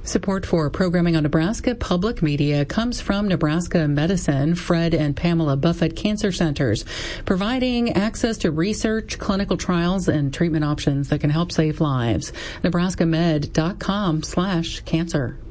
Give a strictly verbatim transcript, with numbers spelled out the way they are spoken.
Support for programming on Nebraska Public Media comes from Nebraska Medicine, Fred and Pamela Buffett Cancer Centers, providing access to research, clinical trials, and treatment options that can help save lives. nebraska med dot com slash cancer.